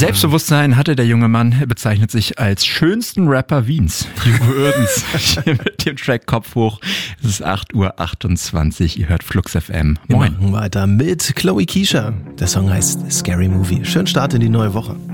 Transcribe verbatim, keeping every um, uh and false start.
Selbstbewusstsein hatte der junge Mann. Er bezeichnet sich als schönsten Rapper Wiens. Hugo Urbans hier mit dem Track Kopf hoch. Es ist acht Uhr achtundzwanzig. Ihr hört Flux F M. Moin. Wir machen weiter mit Chloe Keisha. Der Song heißt Scary Movie. Schönen Start in die neue Woche.